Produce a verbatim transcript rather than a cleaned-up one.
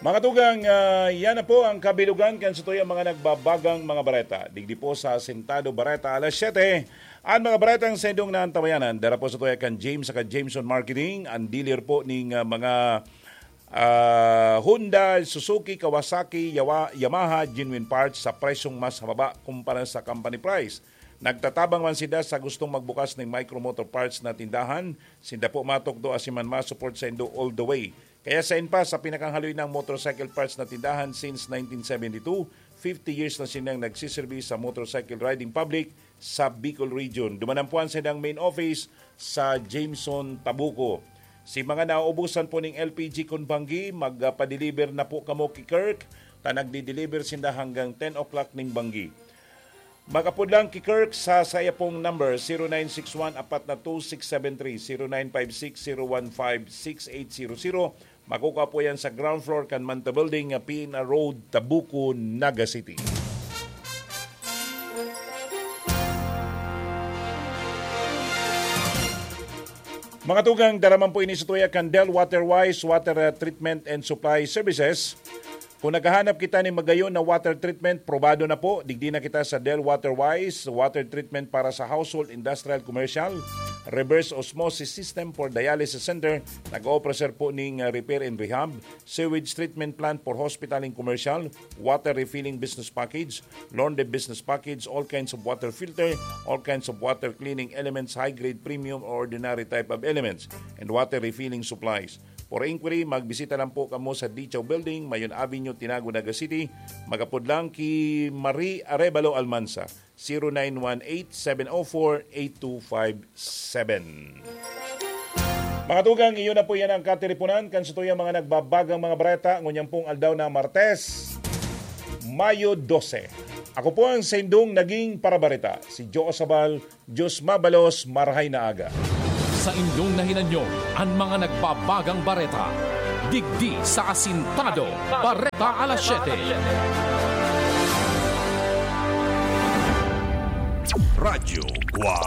Mga tugang, uh, yan na po ang kabilugan kan sa tuyang mga nagbabagang mga bareta. Digdi po sa Sentado Bareta alas siyete. Ang mga baretang sa indong naantawayanan, dara po sa tuyang kan James sa Jameson Marketing, ang dealer po ng uh, mga uh, Honda, Suzuki, Kawasaki, Yawa, Yamaha, genuine parts sa presyong mas mababa kumpara sa company price. Nagtatabang man sida sa gustong magbukas ng micro motor parts na tindahan, sinda po matok do asiman ma-support sa indo all the way. Kaya sa inpa sa pinakahaloy ng motorcycle parts na tindahan since nineteen seventy-two, fifty years na silang nagsiservice sa motorcycle riding public sa Bicol Region. Dumanampuan sa silang main office sa Jameson, Tabuco. Si mga nauubusan po ng L P G Kunbangi, magpa-deliver na po kamo ki Kirk, ta nagdi-deliver sinda hanggang ten o'clock ning Bangi. Magapod lang ki Kirk sa saya pong number zero nine six one four two six seven three, zero nine five six zero one five six eight zero zero. Makukuha po yan sa ground floor kan Manta Building, P N R Road, Tabuco, Naga City. Mga tugang, daraman po ini sa tuya kan Del Waterwise Water Treatment and Supply Services. Kung naghahanap kita ni magayon na water treatment, probado na po. Digdi na kita sa Del Waterwise, water treatment para sa household, industrial, commercial, reverse osmosis system for dialysis center, nag-o-offer po ng repair and rehab, sewage treatment plant for hospital and commercial, water refilling business package, laundry business package, all kinds of water filter, all kinds of water cleaning elements, high-grade, premium, or ordinary type of elements, and water refilling supplies. For inquiry, magbisita lang po kamo sa Dichaw Building, Mayon Avenue, Tinago, Naga City. Magapod lang ki Marie Arevalo Almanza, zero nine one eight seven zero four eight two five seven. Mga tugang, iyon na po yan ang katiripunan kan sa tuyang mga nagbabagang mga bareta ngunyang pong aldaw na Martes, Mayo dose. Ako po ang sendong naging parabarita, si Joe Sabal, Diyos Mabalos, Marahay na Aga. Sa indong nahinanyo, ang mga nagbabagang bareta. Digdi sa Asintado, Bareta alas siyete. Radyo Guam.